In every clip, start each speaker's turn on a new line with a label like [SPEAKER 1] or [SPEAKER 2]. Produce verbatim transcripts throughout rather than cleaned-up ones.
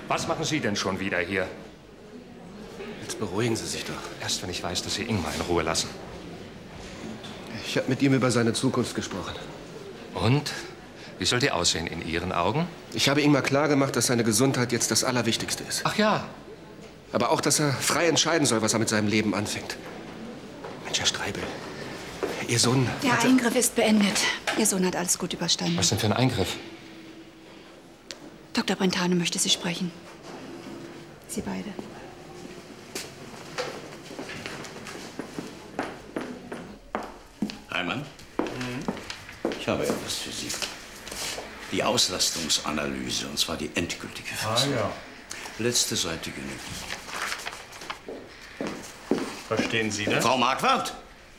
[SPEAKER 1] Was machen Sie denn schon wieder hier?
[SPEAKER 2] Jetzt beruhigen Sie sich doch.
[SPEAKER 1] Erst wenn ich weiß, dass Sie Ingmar in Ruhe lassen.
[SPEAKER 2] Ich habe mit ihm über seine Zukunft gesprochen.
[SPEAKER 1] Und? Wie soll die aussehen in Ihren Augen?
[SPEAKER 2] Ich habe Ingmar klargemacht, dass seine Gesundheit jetzt das Allerwichtigste ist.
[SPEAKER 1] Ach ja.
[SPEAKER 2] Aber auch, dass er frei entscheiden soll, was er mit seinem Leben anfängt. Mensch, Herr Streibel, Ihr Sohn...
[SPEAKER 3] Der
[SPEAKER 2] hatte...
[SPEAKER 3] Eingriff ist beendet. Ihr Sohn hat alles gut überstanden.
[SPEAKER 1] Was denn für ein Eingriff?
[SPEAKER 3] Doktor Brentano möchte Sie sprechen. Sie beide.
[SPEAKER 4] Heimann? Mhm. Ich habe etwas für Sie. Die Auslastungsanalyse, und zwar die endgültige Fassung.
[SPEAKER 5] Ah, ja.
[SPEAKER 4] Letzte Seite genügt.
[SPEAKER 5] Verstehen Sie das?
[SPEAKER 4] Frau Marquardt?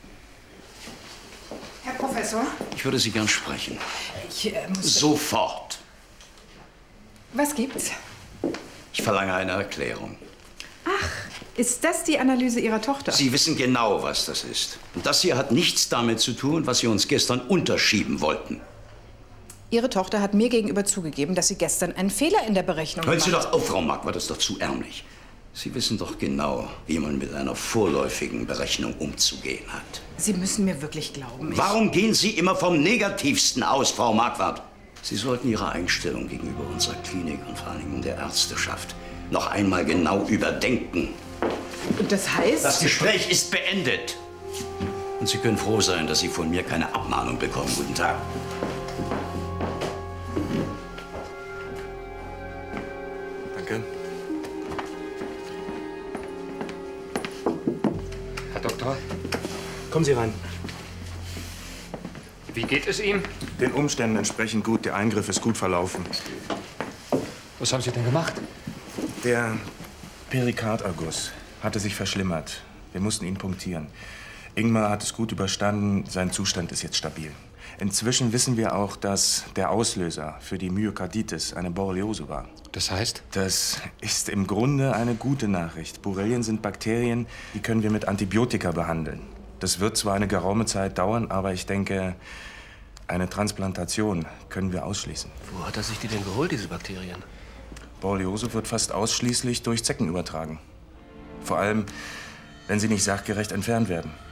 [SPEAKER 6] Herr Professor?
[SPEAKER 4] Ich würde Sie gern sprechen.
[SPEAKER 6] Ich äh, muss...
[SPEAKER 4] Sofort.
[SPEAKER 6] Was gibt's?
[SPEAKER 4] Ich verlange eine Erklärung.
[SPEAKER 6] Ach, ist das die Analyse Ihrer Tochter?
[SPEAKER 4] Sie wissen genau, was das ist. Und das hier hat nichts damit zu tun, was Sie uns gestern unterschieben wollten.
[SPEAKER 6] Ihre Tochter hat mir gegenüber zugegeben, dass sie gestern einen Fehler in der Berechnung
[SPEAKER 4] Hören
[SPEAKER 6] gemacht hat.
[SPEAKER 4] Sie doch auf, Frau Marquardt, das ist doch zu ärmlich. Sie wissen doch genau, wie man mit einer vorläufigen Berechnung umzugehen hat.
[SPEAKER 6] Sie müssen mir wirklich glauben. Ich...
[SPEAKER 4] Warum gehen Sie immer vom Negativsten aus, Frau Marquardt? Sie sollten Ihre Einstellung gegenüber unserer Klinik und vor allem der Ärzteschaft noch einmal genau überdenken.
[SPEAKER 6] Und das heißt?
[SPEAKER 4] Das Gespräch ist beendet. Und Sie können froh sein, dass Sie von mir keine Abmahnung bekommen. Guten Tag.
[SPEAKER 2] Danke.
[SPEAKER 1] Herr Doktor,
[SPEAKER 5] Kommen Sie rein.
[SPEAKER 1] wie geht es ihm?
[SPEAKER 5] Den Umständen entsprechend gut. Der Eingriff ist gut verlaufen.
[SPEAKER 1] Was haben Sie denn gemacht?
[SPEAKER 5] Der Perikarderguss hatte sich verschlimmert. Wir mussten ihn punktieren. Ingmar hat es gut überstanden. Sein Zustand ist jetzt stabil. Inzwischen wissen wir auch, dass der Auslöser für die Myokarditis eine Borreliose war.
[SPEAKER 1] Das heißt?
[SPEAKER 5] Das ist im Grunde eine gute Nachricht. Borrelien sind Bakterien, die können wir mit Antibiotika behandeln. Das wird zwar eine geraume Zeit dauern, aber ich denke, eine Transplantation können wir ausschließen.
[SPEAKER 2] Wo hat er sich die denn geholt, diese Bakterien?
[SPEAKER 5] Borreliose wird fast ausschließlich durch Zecken übertragen. Vor allem, wenn sie nicht sachgerecht entfernt werden.